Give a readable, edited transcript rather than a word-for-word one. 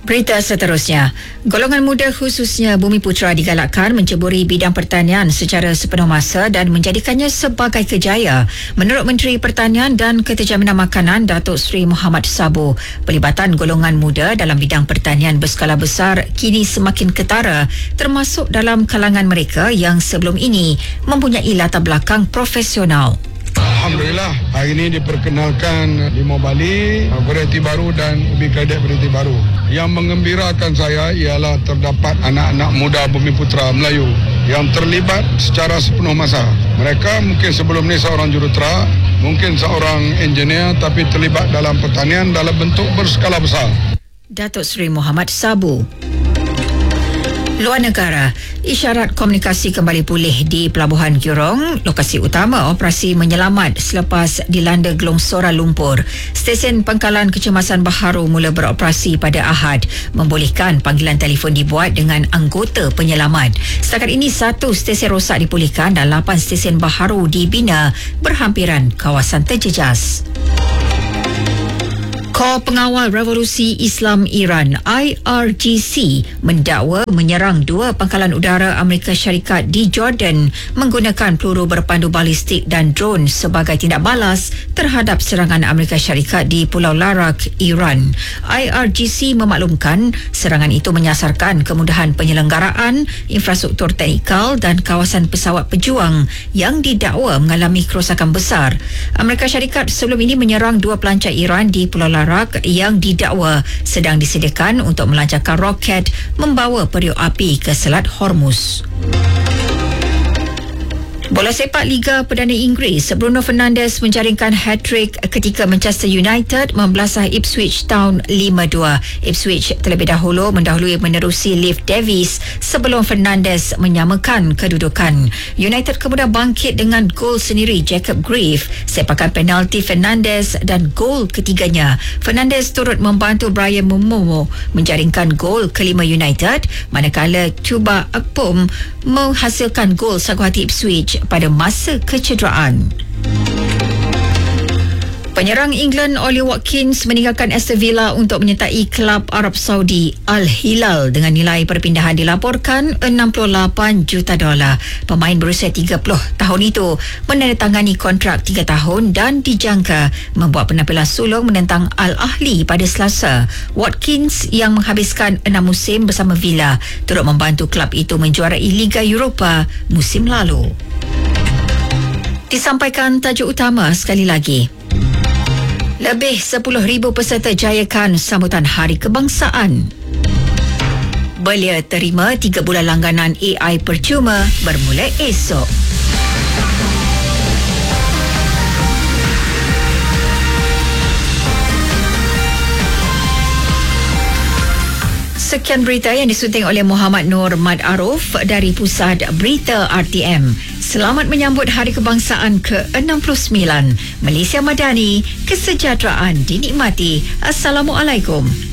Berita seterusnya, golongan muda khususnya Bumiputera digalakkan menceburi bidang pertanian secara sepenuh masa dan menjadikannya sebagai kejaya. Menurut Menteri Pertanian dan Keterjaminan Makanan Datuk Seri Muhammad Sabo, pelibatan golongan muda dalam bidang pertanian berskala besar kini semakin ketara, termasuk dalam kalangan mereka yang sebelum ini mempunyai latar belakang profesional. Alhamdulillah, hari ini diperkenalkan limau Bali, varieti baru dan ubi kadet varieti baru. Yang mengembirakan saya ialah terdapat anak-anak muda Bumiputera Melayu yang terlibat secara sepenuh masa. Mereka mungkin sebelum ini seorang jurutera, mungkin seorang engineer, tapi terlibat dalam pertanian dalam bentuk berskala besar. Datuk Seri Muhammad Sabo. Luar negara, isyarat komunikasi kembali pulih di Pelabuhan Jurong, lokasi utama operasi menyelamat selepas dilanda gelongsoran lumpur. Stesen pangkalan kecemasan baharu mula beroperasi pada Ahad, membolehkan panggilan telefon dibuat dengan anggota penyelamat. Setakat ini 1 stesen rosak dipulihkan dan 8 stesen baharu dibina berhampiran kawasan terjejas. Kor Pengawal Revolusi Islam Iran IRGC mendakwa menyerang 2 pangkalan udara Amerika Syarikat di Jordan menggunakan peluru berpandu balistik dan drone sebagai tindak balas terhadap serangan Amerika Syarikat di Pulau Larak, Iran. IRGC memaklumkan serangan itu menyasarkan kemudahan penyelenggaraan, infrastruktur teknikal dan kawasan pesawat pejuang yang didakwa mengalami kerosakan besar. Amerika Syarikat sebelum ini menyerang 2 pelancar Iran di Pulau Larak yang didakwa sedang disediakan untuk melancarkan roket membawa periuk api ke Selat Hormuz. Bola sepak Liga Perdana Inggeris, Bruno Fernandes menjaringkan hat-trick ketika Manchester United membelasah Ipswich tahun 5-2. Ipswich terlebih dahulu mendahului menerusi Leif Davis sebelum Fernandes menyamakan kedudukan. United kemudian bangkit dengan gol sendiri Jacob Greaves, sepakan penalti Fernandes dan gol ketiganya. Fernandes turut membantu Brian Momomo menjaringkan gol kelima United, manakala Chuba Akpom menghasilkan gol sagu hati Ipswich pada masa kecederaan. Penyerang England Ollie Watkins meninggalkan Aston Villa untuk menyertai klub Arab Saudi Al Hilal dengan nilai perpindahan dilaporkan $68 juta. Pemain berusia 30 tahun itu menandatangani kontrak 3 tahun dan dijangka membuat penampilan sulung menentang Al Ahly pada Selasa. Watkins yang menghabiskan 6 musim bersama Villa turut membantu klub itu menjuarai Liga Eropah musim lalu. Disampaikan tajuk utama sekali lagi. Lebih 10,000 peserta jayakan sambutan Hari Kebangsaan. Belia terima 3 bulan langganan AI percuma bermula esok. Sekian berita yang disunting oleh Muhammad Nur Mad Aruf dari Pusat Berita RTM. Selamat menyambut Hari Kebangsaan ke-69. Malaysia Madani, kesejahteraan dinikmati. Assalamualaikum.